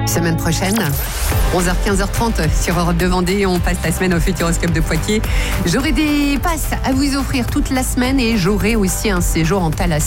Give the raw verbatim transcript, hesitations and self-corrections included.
Semaine prochaine, onze heures quinze heures trente sur Europe deux Vendée, on passe la semaine au Futuroscope de Poitiers. J'aurai des passes à vous offrir toute la semaine et j'aurai aussi un séjour en Thalassie